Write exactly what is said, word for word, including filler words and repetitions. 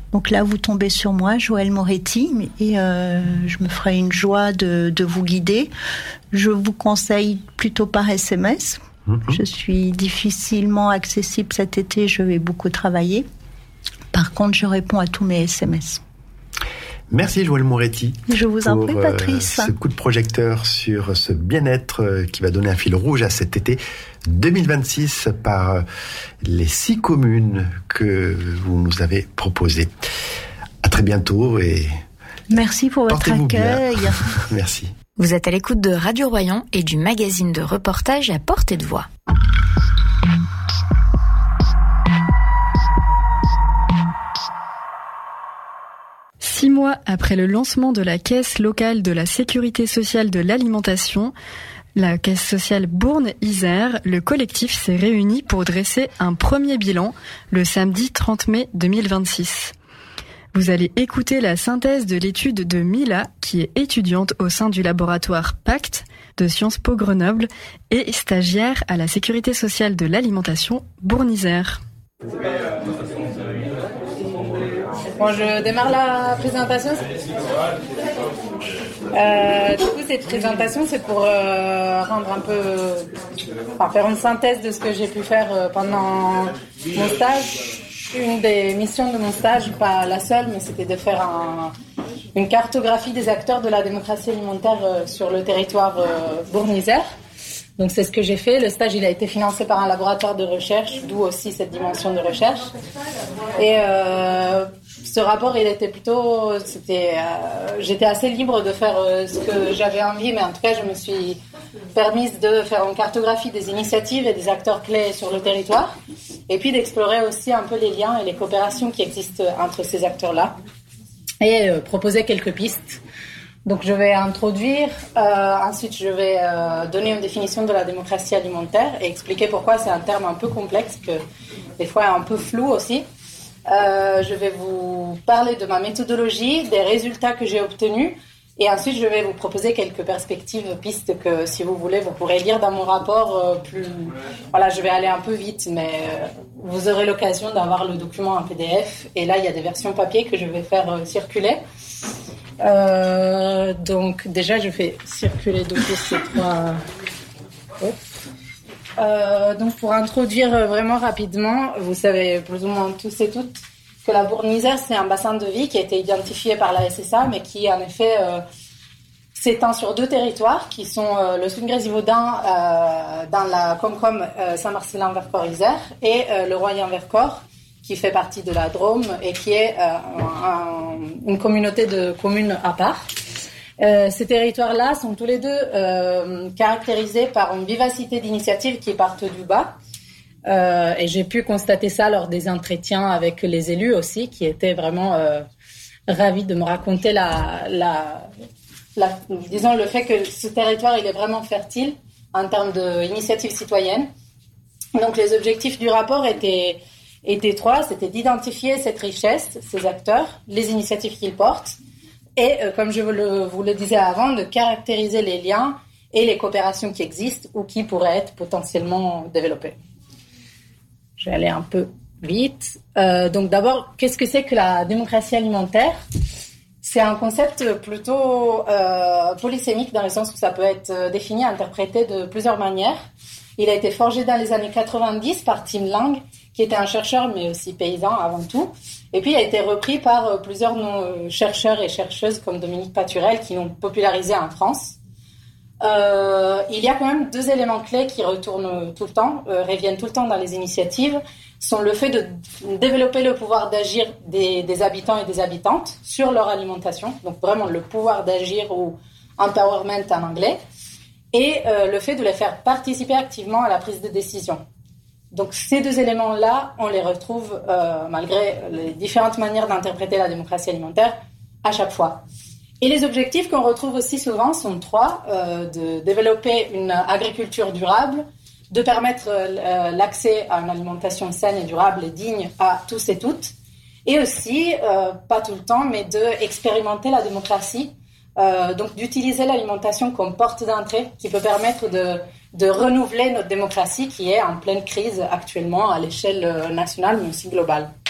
Donc là, vous tombez sur moi, Joëlle Moretti, et euh, je me ferai une joie de, de vous guider. Je vous conseille plutôt par S M S. Mmh. Je suis difficilement accessible cet été, je vais beaucoup travailler. Par contre, je réponds à tous mes S M S. Merci Joëlle Moretti. Je vous en prie, Patrice. Euh, ce coup de projecteur sur ce bien-être euh, qui va donner un fil rouge à cet été deux mille vingt-six par les six communes que vous nous avez proposées. À très bientôt et merci pour votre accueil. Merci. Vous êtes à l'écoute de Radio Royan et du magazine de reportage à portée de voix. Six mois après le lancement de la Caisse locale de la sécurité sociale de l'alimentation, la Caisse sociale Bourne-Isère, le collectif s'est réuni pour dresser un premier bilan le samedi trente mai deux mille vingt-six. Vous allez écouter la synthèse de l'étude de Mila, qui est étudiante au sein du laboratoire Pacte de Sciences Po Grenoble et stagiaire à la sécurité sociale de l'alimentation Bourne-Isère. Bon, je démarre la présentation. Euh, du coup, cette présentation, c'est pour euh, rendre un peu, enfin, faire une synthèse de ce que j'ai pu faire euh, pendant mon stage. Une des missions de mon stage, pas la seule, mais c'était de faire un, une cartographie des acteurs de la démocratie alimentaire euh, sur le territoire euh, Bourne-Isère. Donc c'est ce que j'ai fait. Le stage, il a été financé par un laboratoire de recherche, d'où aussi cette dimension de recherche. Et euh, ce rapport, il était plutôt, c'était, euh, j'étais assez libre de faire euh, ce que j'avais envie, mais en tout cas, je me suis permise de faire une cartographie des initiatives et des acteurs clés sur le territoire, et puis d'explorer aussi un peu les liens et les coopérations qui existent entre ces acteurs-là, et euh, proposer quelques pistes. Donc je vais introduire, euh, ensuite je vais euh, donner une définition de la démocratie alimentaire et expliquer pourquoi c'est un terme un peu complexe, que des fois est un peu flou aussi. Euh, je vais vous parler de ma méthodologie, des résultats que j'ai obtenus, et ensuite je vais vous proposer quelques perspectives, pistes que si vous voulez vous pourrez lire dans mon rapport. Euh, plus, voilà, je vais aller un peu vite, mais euh, vous aurez l'occasion d'avoir le document en P D F, et là il y a des versions papier que je vais faire euh, circuler. Euh, donc déjà je fais circuler d'office ces trois. Oh. Euh, donc pour introduire vraiment rapidement, vous savez plus ou moins tous et toutes que la Bourne-Isère, c'est un bassin de vie qui a été identifié par la S S A, mais qui en effet euh, s'étend sur deux territoires qui sont euh, le Sud-Grésivaudan euh, dans la Comcom euh, Saint-Marcellin-Vercors-Isère et euh, le Royan-Vercors, qui fait partie de la Drôme et qui est euh, un, une communauté de communes à part. Euh, ces territoires-là sont tous les deux euh, caractérisés par une vivacité d'initiatives qui partent du bas. Euh, et j'ai pu constater ça lors des entretiens avec les élus aussi, qui étaient vraiment euh, ravis de me raconter la, la, la, disons le fait que ce territoire il est vraiment fertile en termes d'initiatives citoyennes. Donc les objectifs du rapport étaient étaient trois, c'était d'identifier cette richesse, ces acteurs, les initiatives qu'ils portent, et euh, comme je vous le, vous le disais avant, de caractériser les liens et les coopérations qui existent ou qui pourraient être potentiellement développées. Je vais aller un peu vite. Euh, donc d'abord, qu'est-ce que c'est que la démocratie alimentaire ? C'est un concept plutôt euh, polysémique dans le sens où ça peut être défini, interprété de plusieurs manières. Il a été forgé dans les années quatre-vingt-dix par Tim Lang, qui était un chercheur mais aussi paysan avant tout. Et puis il a été repris par plusieurs chercheurs et chercheuses comme Dominique Paturel qui l'ont popularisé en France. Euh, il y a quand même deux éléments clés qui retournent tout le temps, euh, reviennent tout le temps dans les initiatives, sont le fait de développer le pouvoir d'agir des, des habitants et des habitantes sur leur alimentation, donc vraiment le pouvoir d'agir ou empowerment en anglais, et euh, le fait de les faire participer activement à la prise de décision. Donc ces deux éléments-là, on les retrouve euh, malgré les différentes manières d'interpréter la démocratie alimentaire à chaque fois. Et les objectifs qu'on retrouve aussi souvent sont trois, euh, de développer une agriculture durable, de permettre euh, l'accès à une alimentation saine et durable et digne à tous et toutes, et aussi, euh, pas tout le temps, mais d'expérimenter la démocratie, euh, donc d'utiliser l'alimentation comme porte d'entrée qui peut permettre de, de renouveler notre démocratie qui est en pleine crise actuellement à l'échelle nationale mais aussi globale.